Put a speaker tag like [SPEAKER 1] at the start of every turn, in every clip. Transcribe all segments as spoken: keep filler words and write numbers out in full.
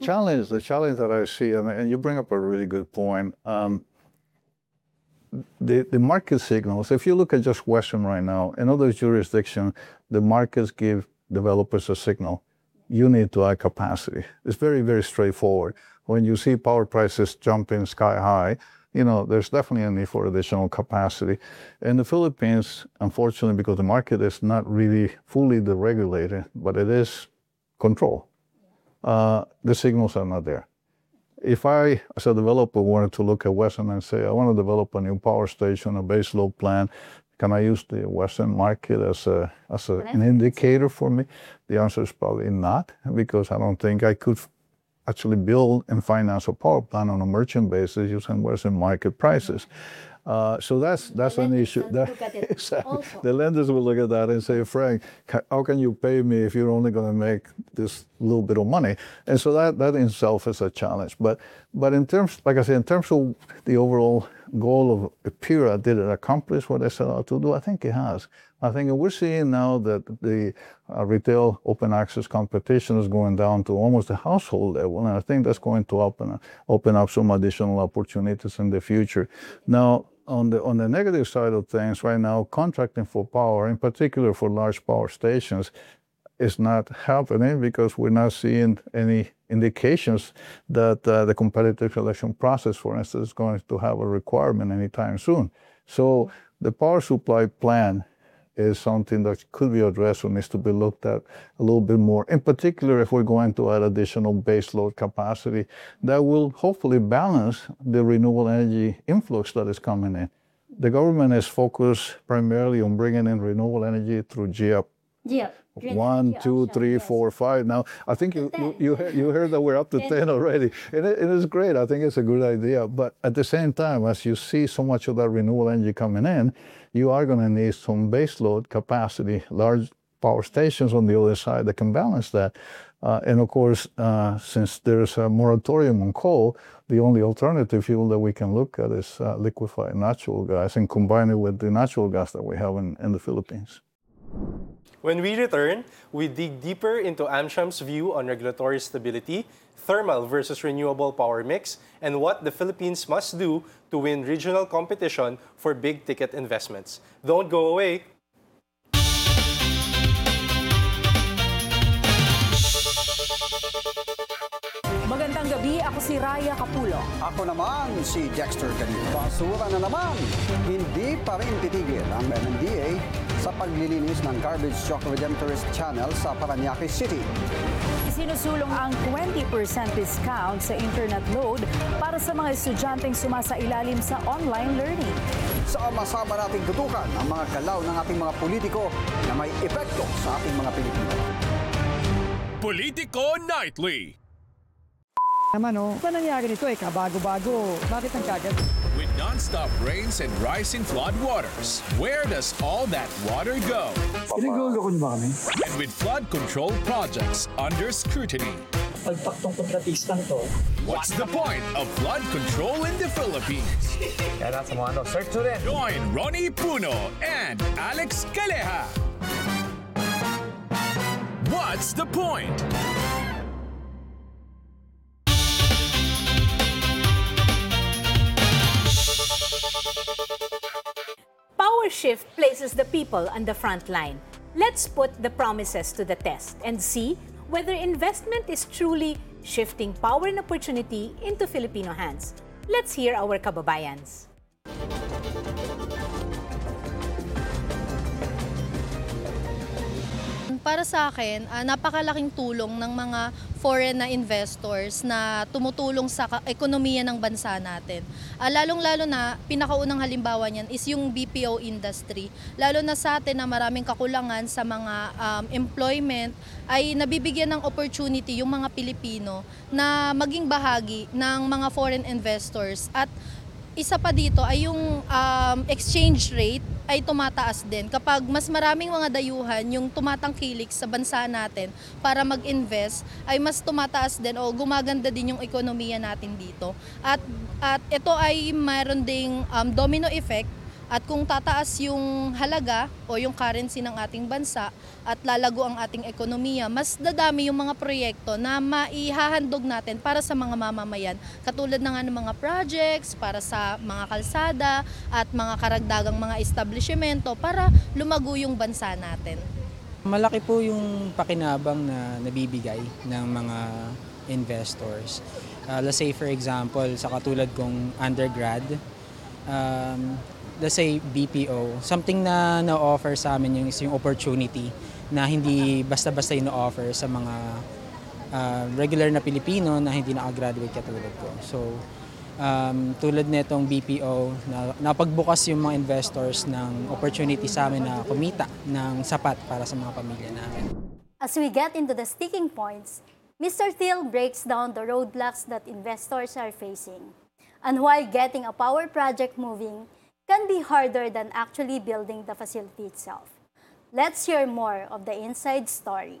[SPEAKER 1] challenge, the challenge that I see, and, and you bring up a really good point. Um, the the market signals. If you look at just Western right now, in other jurisdictions, the markets give developers a signal. You need to add capacity. It's very very straightforward. When you see power prices jumping sky high, you know, there's definitely a need for additional capacity. In the Philippines, unfortunately, because the market is not really fully deregulated, but it is controlled, uh, the signals are not there. If I, as a developer, wanted to look at Western and say, I want to develop a new power station, a base load plant, can I use the Western market as a as a, an indicator for me? The answer is probably not, because I don't think I could actually build and finance a power plant on a merchant basis using Western market prices. Uh, so that's that's an issue. That, exactly. The lenders will look at that and say, Frank, how can you pay me if you're only going to make this little bit of money? And so that, that in itself is a challenge. But but in terms, like I said, in terms of the overall goal of EPIRA, did it accomplish what I set out to do? I think it has. I think we're seeing now that the uh, retail open access competition is going down to almost the household level, and I think that's going to open, open up some additional opportunities in the future. Now, on the on the negative side of things, right now, contracting for power, in particular for large power stations, is not happening because we're not seeing any indications that uh, the competitive selection process, for instance, is going to have a requirement anytime soon. So the power supply plan is something that could be addressed or needs to be looked at a little bit more. In particular, if we're going to add additional base load capacity, that will hopefully balance the renewable energy influx that is coming in. The government is focused primarily on bringing in renewable energy through G I A P.
[SPEAKER 2] Yeah.
[SPEAKER 1] One, two, three, four, five. Now, I think you, you, you, heard, you heard that we're up to ten already. And it, it is great. I think it's a good idea. But at the same time, as you see so much of that renewable energy coming in, you are going to need some baseload capacity, large power stations on the other side that can balance that. Uh, and of course, uh, since there's a moratorium on coal, the only alternative fuel that we can look at is uh, liquefied natural gas and combine it with the natural gas that we have in, in the Philippines.
[SPEAKER 3] When we return, we dig deeper into AmSham's view on regulatory stability, thermal versus renewable power mix, and what the Philippines must do to win regional competition for big-ticket investments. Don't go away.
[SPEAKER 4] Magandang gabi, ako si Raya Capulo.
[SPEAKER 5] Ako naman si Dexter Canito. Basura na naman. Hindi pa rin titigil ang M M D A sa paglilinis ng Garbage Truck Redemptorist Channel sa Parañaque City.
[SPEAKER 4] Isinusulong ang twenty percent discount sa internet load para sa mga estudyanteng sumasailalim sa online learning.
[SPEAKER 5] Sama-sama nating tutukan ang mga galaw ng ating mga politiko na may epekto sa ating mga Pilipino.
[SPEAKER 6] Politico Nightly.
[SPEAKER 7] Naman oh, ba nangyari nito eh, kabago-bago. Bakit ang kagat?
[SPEAKER 6] With non-stop rains and rising flood waters, where does all that water go?
[SPEAKER 7] Pinaguloko niyo ba kami?
[SPEAKER 6] And with flood control projects under scrutiny,
[SPEAKER 7] Pagpaktong kontratistang to.
[SPEAKER 6] what's the point of flood control in the Philippines?
[SPEAKER 8] Kaya nasa mga ano, search to rin.
[SPEAKER 6] Join Ronnie Puno and Alex Calleja. What's the point?
[SPEAKER 2] Power shift places the people on the front line. Let's put the promises to the test and see whether investment is truly shifting power and opportunity into Filipino hands. Let's hear our kababayans.
[SPEAKER 9] Para sa akin, uh, napakalaking tulong ng mga foreign na investors na tumutulong sa ekonomiya ng bansa natin. Uh, lalong-lalo na, pinakaunang halimbawa niyan is yung B P O industry. Lalo na sa atin na maraming kakulangan sa mga um, employment, ay nabibigyan ng opportunity yung mga Pilipino na maging bahagi ng mga foreign investors. At isa pa dito ay yung um, exchange rate ay tumataas din. Kapag mas maraming mga dayuhan yung tumatangkilik sa bansa natin para mag-invest, ay mas tumataas din o gumaganda din yung ekonomiya natin dito. At, at ito ay mayroon ding um, domino effect At kung tataas yung halaga o yung currency ng ating bansa at lalago ang ating ekonomiya, mas dadami yung mga proyekto na maihahandog natin para sa mga mamamayan. Katulad na nga ng mga projects para sa mga kalsada at mga karagdagang mga establishmento para lumago yung bansa natin.
[SPEAKER 10] Malaki po yung pakinabang na nabibigay ng mga investors. Uh, let's say for example, sa katulad kong undergrad, um, let's say B P O, something na na-offer sa amin yung, is yung opportunity na hindi basta-basta yung na-offer sa mga uh, regular na Pilipino na hindi nakagraduate katulad ko. So, um, tulad nitong B P O, na, napagbukas yung mga investors ng opportunity sa amin na kumita ng sapat para sa mga pamilya namin.
[SPEAKER 11] As we get into the sticking points, Mister Thiel breaks down the roadblocks that investors are facing and why getting a power project moving can be harder than actually building the facility itself. Let's hear more of the inside story.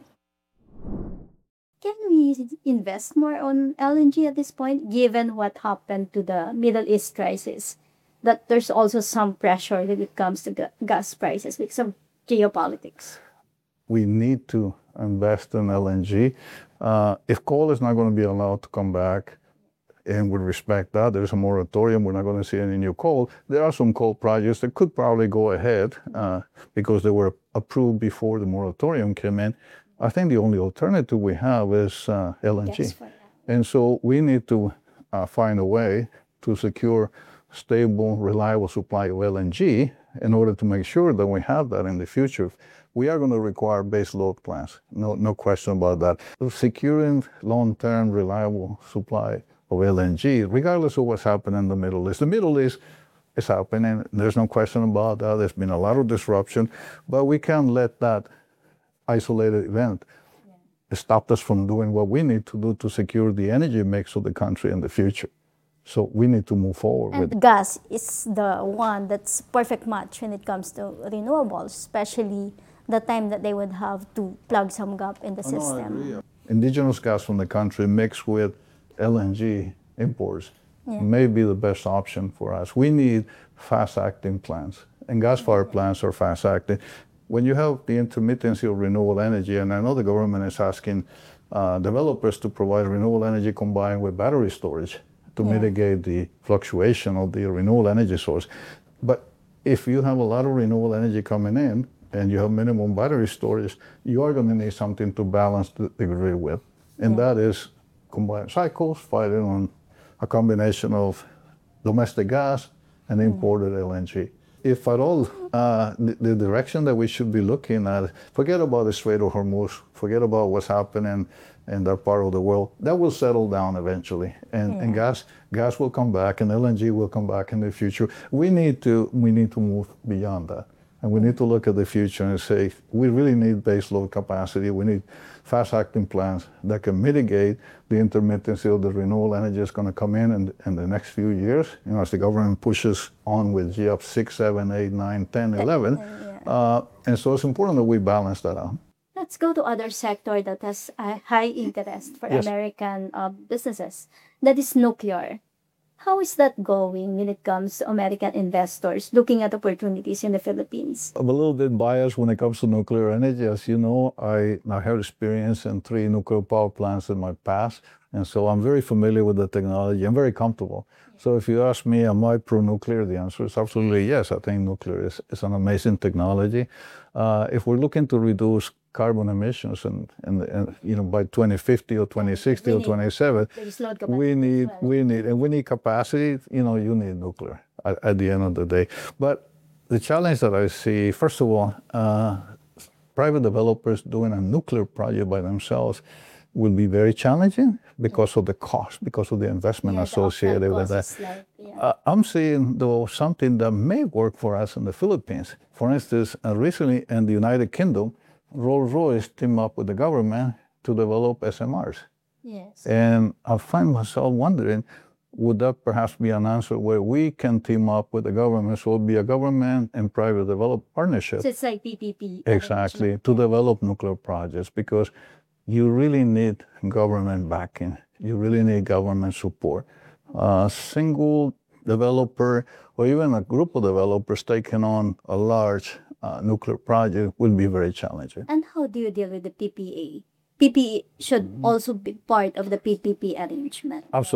[SPEAKER 12] Can we invest more on L N G at this point, given what happened to the Middle East crisis? That there's also some pressure when it comes to ga- gas prices because of geopolitics.
[SPEAKER 1] We need to invest in L N G. Uh, if coal is not going to be allowed to come back, and with respect that, there's a moratorium, we're not going to see any new coal. There are some coal projects that could probably go ahead uh, because they were approved before the moratorium came in. I think the only alternative we have is uh, L N G. Yes, and so we need to uh, find a way to secure stable, reliable supply of L N G in order to make sure that we have that in the future. We are going to require base load plants, no, no question about that. Securing long-term, reliable supply of L N G, regardless of what's happening in the Middle East. The Middle East is happening. There's no question about that. There's been a lot of disruption, but we can't let that isolated event yeah. stop us from doing what we need to do to secure the energy mix of the country in the future. So we need to move forward
[SPEAKER 12] and
[SPEAKER 1] with it.
[SPEAKER 12] Gas is the one that's perfect match when it comes to renewables, especially the time that they would have to plug some gap in the
[SPEAKER 1] oh,
[SPEAKER 12] system.
[SPEAKER 1] No, I agree. Indigenous gas from the country mixed with L N G imports yeah. may be the best option for us. We need fast-acting plants, and gas-fired plants are fast-acting. When you have the intermittency of renewable energy, and I know the government is asking uh, developers to provide renewable energy combined with battery storage to yeah. mitigate the fluctuation of the renewable energy source. But if you have a lot of renewable energy coming in and you have minimum battery storage, you are going to need something to balance the, the grid with, and yeah. that is combined cycles, fighting on a combination of domestic gas and imported mm. L N G. If at all, uh, the, the direction that we should be looking at, forget about the Strait of Hormuz, forget about what's happening in that part of the world, that will settle down eventually. And, yeah. and gas gas will come back, and L N G will come back in the future. We need to, we need to move beyond that. And we need to look at the future and say, we really need base load capacity. We need fast-acting plants that can mitigate the intermittency of the renewable energy that's going to come in, in in the next few years. You know, as the government pushes on with G up six, seven, eight, nine, ten, eleven. Yeah. Uh, and so it's important that we balance that out.
[SPEAKER 12] Let's go to other sector that has a high interest for yes. American uh, businesses. That is nuclear. How is that going when it comes to American investors looking at opportunities in the Philippines?
[SPEAKER 1] I'm a little bit biased when it comes to nuclear energy. As you know, I now have experience in three nuclear power plants in my past, and so I'm very familiar with the technology. I'm very comfortable. So if you ask me, am I pro-nuclear? The answer is absolutely yes. I think nuclear is, is an amazing technology. Uh, if we're looking to reduce carbon emissions and, and, and you know by twenty fifty or twenty sixty we or twenty-seven, we need well. we need and we need capacity. You know, you need nuclear at, at the end of the day. But the challenge that I see, first of all, uh, private developers doing a nuclear project by themselves will be very challenging because yeah. of the cost, because of the investment yeah, associated the with that. Like, yeah. uh, I'm seeing, though, something that may work for us in the Philippines. For instance, uh, recently in the United Kingdom, Rolls-Royce teamed up with the government to develop S M Rs.
[SPEAKER 12] Yes.
[SPEAKER 1] And I find myself wondering, would that perhaps be an answer where we can team up with the government? So it will be a government and private development partnership.
[SPEAKER 12] So it's like P P P.
[SPEAKER 1] Exactly, to develop nuclear projects, because you really need government backing. You really need government support. Uh, single developer or even a group of developers taking on a large uh, nuclear project will be very challenging.
[SPEAKER 12] And how do you deal with the P P A? P P A should also be part of the P P P arrangement.
[SPEAKER 1] Absolutely.